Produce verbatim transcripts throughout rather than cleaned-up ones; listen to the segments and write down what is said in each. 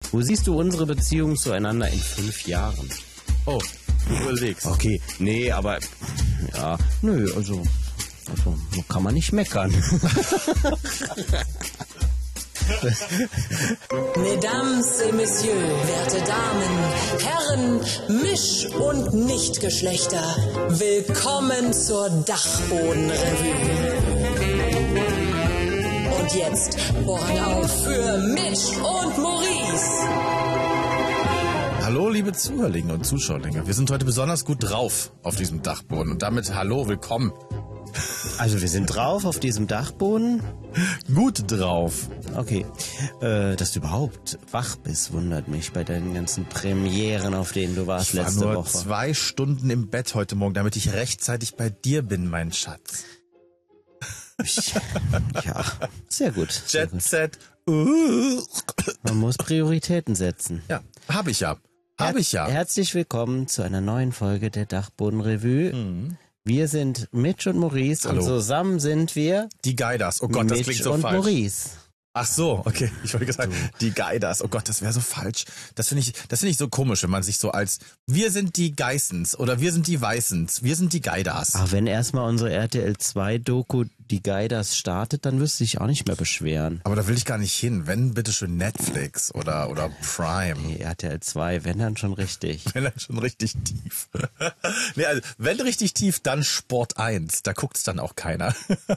Wo siehst du unsere Beziehung zueinander in fünf Jahren? Oh, du überlegst. Okay, nee, aber ja, nö, also, also kann man nicht meckern. Mesdames et Messieurs, werte Damen, Herren, Misch- und Nichtgeschlechter, willkommen zur Dachboden-Revue. Und jetzt Ohren auf für Mitch und Maurice. Hallo liebe Zuhörlinge und Zuschauerlinge, wir sind heute besonders gut drauf auf diesem Dachboden und damit hallo, willkommen. Also wir sind drauf auf diesem Dachboden? Gut drauf. Okay, äh, dass du überhaupt wach bist, wundert mich bei deinen ganzen Premieren, auf denen du warst Ich war letzte nur Woche. zwei Stunden im Bett heute Morgen, damit ich rechtzeitig bei dir bin, mein Schatz. Ja, sehr gut. Sehr Jet gut. Set. Uh. Man muss Prioritäten setzen. Ja, hab ich ja. Hab ich ja. Herzlich willkommen zu einer neuen Folge der Dachboden-Revue. Mhm. Wir sind Mitch und Maurice Hallo. und zusammen sind wir Die Geidas. Oh Gott, das Mitch klingt so und falsch. Maurice. Ach so, okay. Ich wollte gesagt, die Geidas. Oh Gott, das wäre so falsch. Das finde ich, das finde ich so komisch, wenn man sich so als wir sind die Geissens oder wir sind die Weißens, wir sind die Geidas. Ach, wenn erstmal unsere R T L zwei Doku die Geidas startet, dann wirst du dich auch nicht mehr beschweren. Aber da will ich gar nicht hin. Wenn, bitte schön Netflix oder, oder Prime. Nee, R T L zwei, wenn dann schon richtig. Wenn dann schon richtig tief. Nee, also, wenn richtig tief, dann Sport eins. Da guckt's dann auch keiner.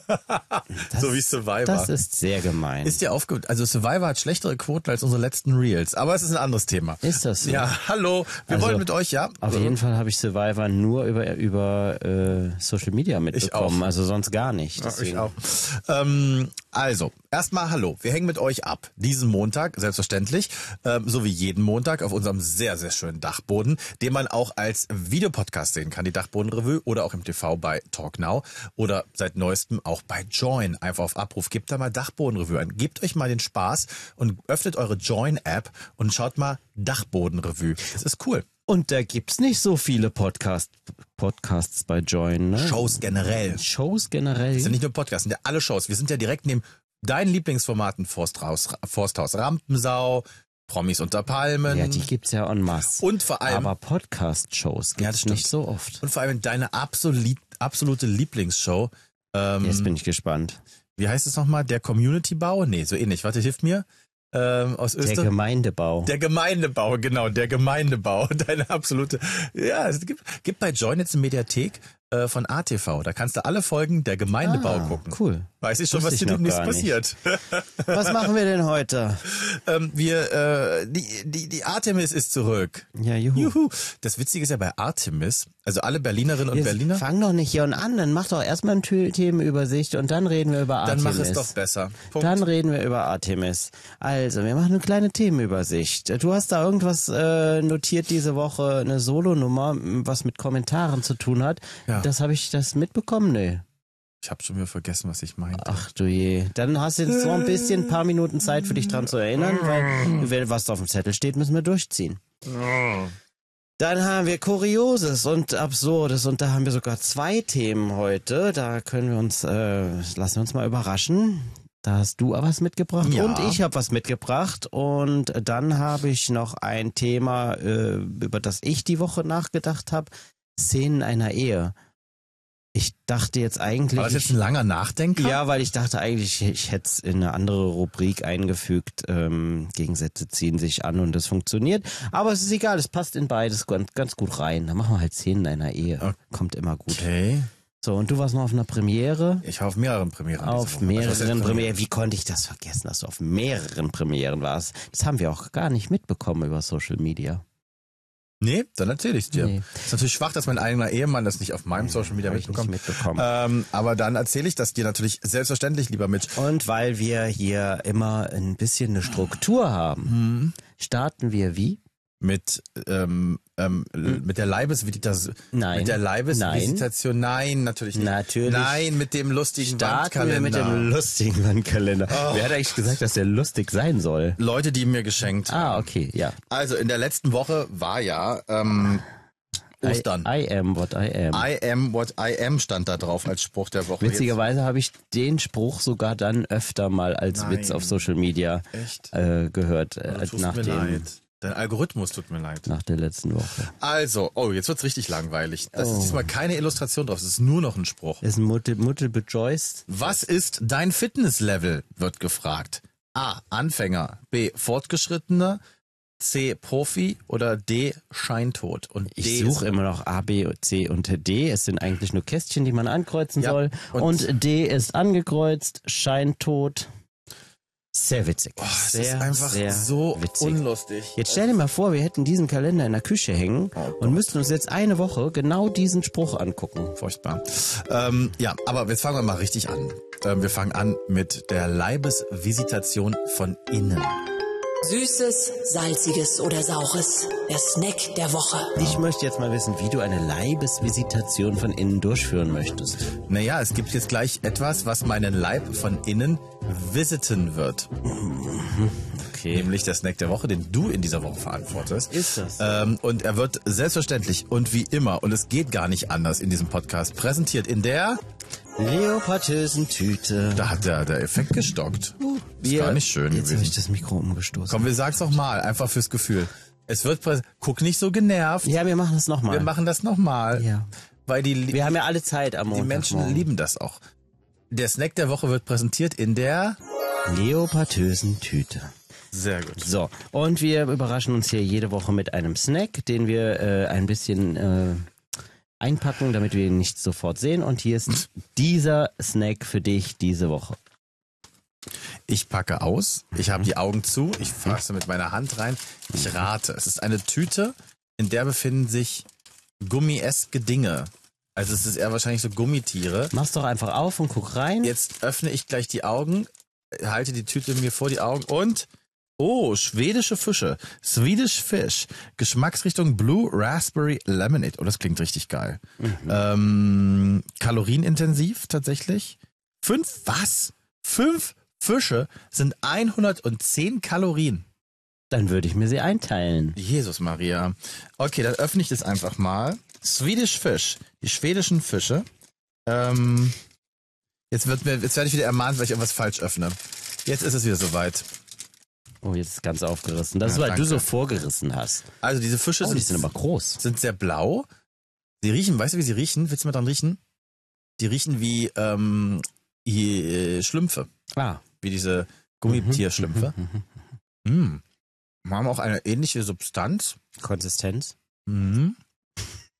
Das, so wie Survivor. Das ist sehr gemein. Ist dir aufgefallen? Also Survivor hat schlechtere Quoten als unsere letzten Reels. Aber es ist ein anderes Thema. Ist das so? Ja, hallo. Wir Also, wollen mit euch, ja? Auf jeden Fall habe ich Survivor nur über, über äh, Social Media mitbekommen, auch. also sonst gar nicht. Ja, ich Deswegen- auch. Ähm, also, erstmal hallo. Wir hängen mit euch ab. Diesen Montag, selbstverständlich, ähm, so wie jeden Montag auf unserem sehr, sehr schönen Dachboden, den man auch als Videopodcast sehen kann, die Dachboden-Revue, oder auch im T V bei TalkNow oder seit neuestem auch bei Join. Einfach auf Abruf. Gebt da mal Dachboden-Revue ein. Gebt euch mal den Spaß und öffnet eure Join-App und schaut mal Dachboden-Revue. Das ist cool. Und da gibt's nicht so viele Podcast, Podcasts bei Join, ne? Shows generell. Shows generell. Das sind nicht nur Podcasts, sind ja alle Shows. Wir sind ja direkt neben deinen Lieblingsformaten Forsthaus, Forsthaus Rampensau, Promis unter Palmen. Ja, die gibt's ja en masse. Und vor allem, Aber Podcast-Shows Ja, das gibt's stimmt. nicht so oft. und vor allem deine absolut, absolute Lieblingsshow. Ähm, Jetzt bin ich gespannt. wie heißt es nochmal? Der Community-Bau? Nee, so ähnlich. Warte, hilft mir. Ähm, aus Der Österreich. Gemeindebau. Der Gemeindebau, genau, der Gemeindebau. Deine absolute. Ja, es gibt, gibt bei Join jetzt eine Mediathek äh, von A T V. Da kannst du alle Folgen der Gemeindebau Ah, gucken. cool. Weiß ich schon, Wusste was ich hier noch demnächst gar nicht. passiert. Was machen wir denn heute? ähm, wir, äh, die, die, die Artemis ist zurück. Ja, juhu. Juhu. Das Witzige ist ja bei Artemis, also alle Berlinerinnen und Wir Berliner, Fang doch nicht hier und an, dann mach doch erstmal eine Tö- Themenübersicht und dann reden wir über dann Artemis. mach es doch besser. Punkt. Dann reden wir über Artemis. Also, wir machen eine kleine Themenübersicht. Du hast da irgendwas äh, notiert diese Woche, eine Solonummer, m, was mit Kommentaren zu tun hat. Ja. Das habe ich das mitbekommen? Nee. Ich habe schon wieder vergessen, was ich meinte. Ach du je. Dann hast du jetzt noch ein bisschen, ein paar Minuten Zeit für dich dran zu erinnern, weil wenn was auf dem Zettel steht, müssen wir durchziehen. Dann haben wir Kurioses und Absurdes und da haben wir sogar zwei Themen heute. Da können wir uns, äh, lassen wir uns mal überraschen. Da hast du was mitgebracht Ja. und ich habe was mitgebracht und dann habe ich noch ein Thema, äh, über das ich die Woche nachgedacht habe. Szenen einer Ehe. Ich dachte jetzt eigentlich... War das jetzt ein langer Nachdenker? Ja, weil ich dachte eigentlich, ich hätte es in eine andere Rubrik eingefügt. Ähm, Gegensätze ziehen sich an und das funktioniert. Aber es ist egal, es passt in beides ganz, ganz gut rein. Da machen wir halt Szenen einer Ehe. Okay. Kommt immer gut. Okay. So, und du warst noch auf einer Premiere? Ich war auf mehreren Premieren. diese Auf Woche. Was ist mehreren jetzt Premieren. Wie konnte ich das vergessen, dass du auf mehreren Premieren warst? Das haben wir auch gar nicht mitbekommen über Social Media. Nee, dann erzähle ich dir. Nee. Ist natürlich schwach, dass mein eigener Ehemann das nicht auf meinem Social Media Hab ich nicht mitbekommt. mitbekommen. Ähm, aber dann erzähle ich das dir natürlich selbstverständlich, lieber Mitch. Und weil wir hier immer ein bisschen eine Struktur haben, starten wir wie? Mit ähm, ähm, mit der Leibesvisitation. Nein. Mit der Leibesvisitation. Nein, natürlich nicht. Natürlich. Nein, mit dem lustigen Starten wir Wandkalender. mit dem lustigen Wandkalender. Wer hat eigentlich gesagt, dass der lustig sein soll? Leute, die mir geschenkt Ah, haben. okay, ja. Also in der letzten Woche war ja ähm, Ostern. I, I am what I am. I am what I am stand da drauf als Spruch der Woche. Witzigerweise habe ich den Spruch sogar dann öfter mal als Nein. Witz auf Social Media Echt? äh, gehört. Äh, Oh, tut nach mir dem, leid. Dein Algorithmus tut mir leid. Nach der letzten Woche. Also, oh, jetzt wird's richtig langweilig. Das Oh. ist diesmal keine Illustration drauf, es ist nur noch ein Spruch. Ist ein Multi- Multiple Choice. Was ist dein Fitnesslevel, wird gefragt. A. Anfänger. B. Fortgeschrittener. C. Profi. Oder D. Scheintod. Und Ich D suche ist- immer noch A, B, C und D. Es sind eigentlich nur Kästchen, die man ankreuzen Ja, soll. und- Und, D ist angekreuzt, scheintot. Sehr witzig. Oh, es sehr, ist einfach sehr so witzig. unlustig. Jetzt stell dir mal vor, wir hätten diesen Kalender in der Küche hängen Oh Gott. und müssten uns jetzt eine Woche genau diesen Spruch angucken. Furchtbar. Ähm, ja, aber jetzt fangen wir mal richtig an. Ähm, wir fangen an mit der Leibesvisitation von innen. Süßes, salziges oder saures. Der Snack der Woche. Ich möchte jetzt mal wissen, wie du eine Leibesvisitation von innen durchführen möchtest. Naja, es gibt jetzt gleich etwas, was meinen Leib von innen visiten wird. Okay. Nämlich der Snack der Woche, den du in dieser Woche verantwortest. Ist das? Ähm, und er wird selbstverständlich und wie immer, und es geht gar nicht anders in diesem Podcast, präsentiert in der... Leopardösen Tüte. Da hat der, der Effekt gestockt. Ist Wir- gar nicht schön Jetzt habe ich gewesen. das Mikro umgestoßen. Komm, wir sagen's doch mal, einfach fürs Gefühl. Es wird prä- Guck nicht so genervt. Ja, wir machen es nochmal. Wir machen das nochmal. Ja. Weil die, Wir haben ja alle Zeit am die Montag. Menschen lieben das auch. Der Snack der Woche wird präsentiert in der... Leopardösen Tüte. Sehr gut. So, und wir überraschen uns hier jede Woche mit einem Snack, den wir äh, ein bisschen äh, einpacken, damit wir ihn nicht sofort sehen. Und hier ist dieser Snack für dich diese Woche. Ich packe aus, ich habe die Augen zu, ich fasse mit meiner Hand rein, ich rate. Es ist eine Tüte, in der befinden sich gummieske Dinge. Also es ist eher wahrscheinlich so Gummitiere. Mach's doch einfach auf und guck rein. Jetzt öffne ich gleich die Augen, halte die Tüte mir vor die Augen und... Oh, schwedische Fische. Swedish Fish. Geschmacksrichtung Blue Raspberry Lemonade. Oh, das klingt richtig geil. Ähm, kalorienintensiv tatsächlich. Fünf, was? Fünf Fische sind hundertzehn Kalorien. Dann würde ich mir sie einteilen. Jesus Maria. Okay, dann öffne ich das einfach mal. Swedish Fish. Die schwedischen Fische. Ähm, jetzt, wird mir, jetzt werde ich wieder ermahnt, weil ich irgendwas falsch öffne. Jetzt ist es wieder soweit. Oh, jetzt ist es ganz aufgerissen. Das Ja, ist, weil danke. du so vorgerissen hast. Also diese Fische Oh, die sind, sind aber groß. sind sehr blau. Sie riechen, weißt du, wie sie riechen? Willst du mal dran riechen? Die riechen wie ähm, wie, äh, Schlümpfe. Ah. Wie diese Gummitierschlümpfe. Mhm. Mm. Haben auch eine ähnliche Substanz. Konsistenz. Mhm.